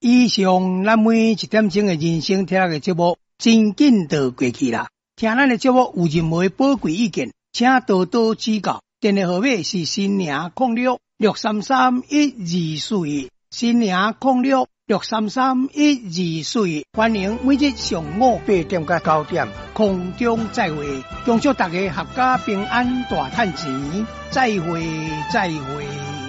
以上咱每一点钟的人生听的节目，真紧就过去啦。听咱的节目有任何宝贵意见，请多多指教。电话号码是新娘06633124，新娘06633124。欢迎每日上午8点到9点空中再会，恭祝大家阖家平安大赚钱，再会再会。